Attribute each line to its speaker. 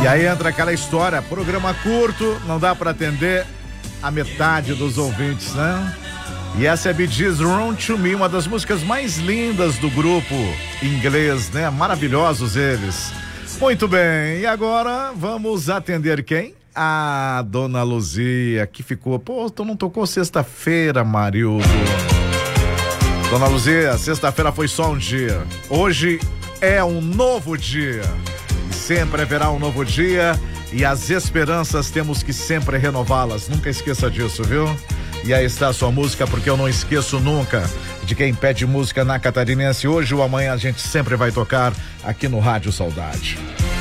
Speaker 1: E aí entra aquela história, programa curto, não dá pra atender a metade dos ouvintes, né? E essa é Bee Gees Run to Me, uma das músicas mais lindas do grupo inglês, né? Maravilhosos eles. Muito bem, e agora vamos atender quem? A Dona Luzia, que ficou, pô, tu não tocou sexta-feira, Marildo. Dona Luzia, sexta-feira foi só um dia. Hoje é um novo dia. Sempre haverá um novo dia e as esperanças temos que sempre renová-las. Nunca esqueça disso, viu? E aí está a sua música, porque eu não esqueço nunca de quem pede música na Catarinense. Hoje ou amanhã a gente sempre vai tocar aqui no Rádio Saudade.